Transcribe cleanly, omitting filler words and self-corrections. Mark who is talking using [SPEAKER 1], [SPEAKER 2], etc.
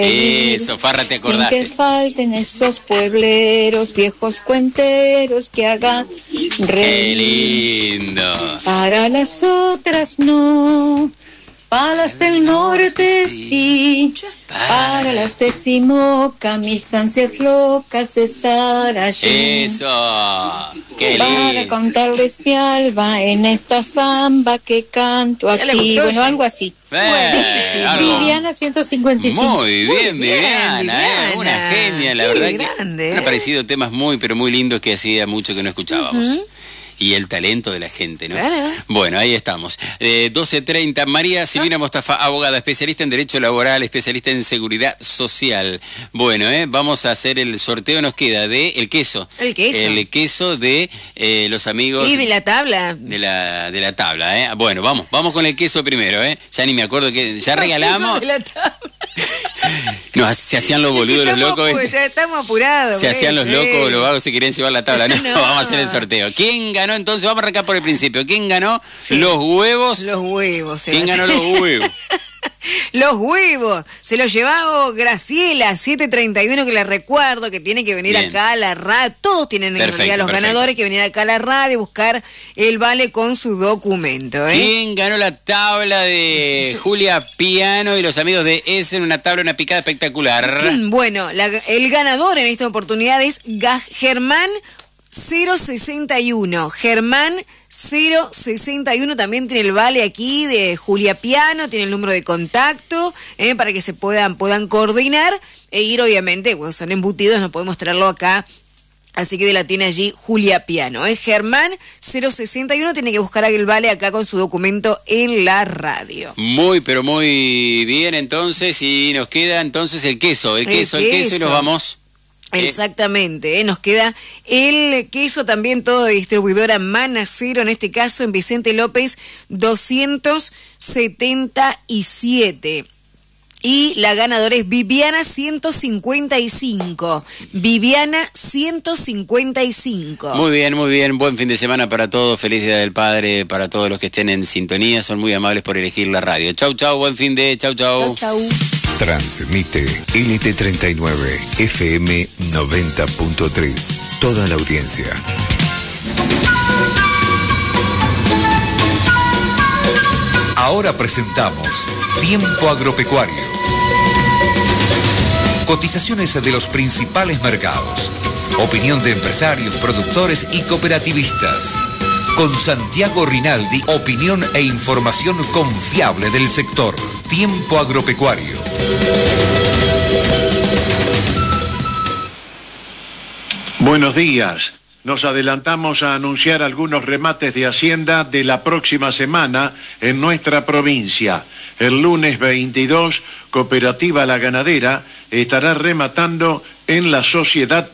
[SPEAKER 1] Eso, Farra, te acordaste.
[SPEAKER 2] Sin que falten esos puebleros, viejos cuenteros que hagan reír.
[SPEAKER 1] Qué lindo.
[SPEAKER 2] Para las otras no, para las del norte sí, para las de Simoca, mis ansias locas de estar allí.
[SPEAKER 1] Eso, qué
[SPEAKER 2] Para
[SPEAKER 1] lindo.
[SPEAKER 2] contarles mi alba en esta samba que canto
[SPEAKER 3] Ya le
[SPEAKER 2] aquí.
[SPEAKER 3] gustó,
[SPEAKER 2] Bueno,
[SPEAKER 3] ya.
[SPEAKER 2] algo así.
[SPEAKER 1] Algo.
[SPEAKER 2] Viviana 155.
[SPEAKER 1] Muy bien, Viviana,
[SPEAKER 3] Viviana.
[SPEAKER 1] una genia, la
[SPEAKER 3] Qué
[SPEAKER 1] verdad
[SPEAKER 3] grande,
[SPEAKER 1] que han aparecido temas muy, pero muy lindos que hacía mucho que no escuchábamos. Y el talento de la gente, ¿no?
[SPEAKER 3] Claro.
[SPEAKER 1] Bueno, ahí estamos. 12:30, María Silvina Mostafa, abogada, especialista en Derecho Laboral, especialista en Seguridad Social. Bueno, vamos a hacer el sorteo, nos queda de el queso.
[SPEAKER 3] El queso.
[SPEAKER 1] El queso de los amigos...
[SPEAKER 3] Y de la tabla.
[SPEAKER 1] De la tabla, ¿eh? Bueno, vamos con el queso primero, ¿eh? Ya ni me acuerdo que... Ya regalamos...
[SPEAKER 3] De la tabla.
[SPEAKER 1] No, se hacían los boludos, los locos.
[SPEAKER 3] Estamos apurados.
[SPEAKER 1] Se hacían los locos, los vagos se querían llevar la tabla. No,
[SPEAKER 3] No.
[SPEAKER 1] vamos a hacer el sorteo. ¿Quién ganó entonces? Vamos a arrancar por el principio. ¿Quién ganó los huevos?
[SPEAKER 3] Los huevos.
[SPEAKER 1] ¿Quién ganó los huevos?
[SPEAKER 3] Los huevos. Se los llevaba Graciela, 731, que les recuerdo que tiene que venir
[SPEAKER 1] Bien.
[SPEAKER 3] acá a la radio. Todos tienen en
[SPEAKER 1] Perfecto,
[SPEAKER 3] realidad los
[SPEAKER 1] perfecto.
[SPEAKER 3] ganadores que venir acá a la radio y buscar el vale con su documento.
[SPEAKER 1] ¿Quién ganó la tabla de Julia Piano y los amigos de Essen? Una tabla, una picada espectacular.
[SPEAKER 3] Bueno, el ganador en esta oportunidad es Germán 061. Germán 061 también tiene el vale aquí de Julia Piano, tiene el número de contacto para que se puedan coordinar e ir, obviamente, bueno, son embutidos, no podemos traerlo acá. Así que la tiene allí Julia Piano. Germán 061 tiene que buscar el vale acá con su documento en la radio.
[SPEAKER 1] Muy, pero muy bien entonces. Y nos queda entonces el queso y nos vamos.
[SPEAKER 3] Exactamente, nos queda el queso también todo de distribuidora Manacero, en este caso en Vicente López 277. Y la ganadora es Viviana 155. Viviana 155.
[SPEAKER 1] Muy bien. Buen fin de semana para todos. Feliz Día del Padre para todos los que estén en sintonía. Son muy amables por elegir la radio. Chau, buen fin de. Chau.
[SPEAKER 4] Transmite LT39 FM 90.3. Toda la audiencia. Ahora presentamos Tiempo Agropecuario. Cotizaciones de los principales mercados. Opinión de empresarios, productores y cooperativistas. Con Santiago Rinaldi, opinión e información confiable del sector. Tiempo Agropecuario.
[SPEAKER 5] Buenos días. Nos adelantamos a anunciar algunos remates de Hacienda de la próxima semana en nuestra provincia. El lunes 22, Cooperativa La Ganadera estará rematando en la Sociedad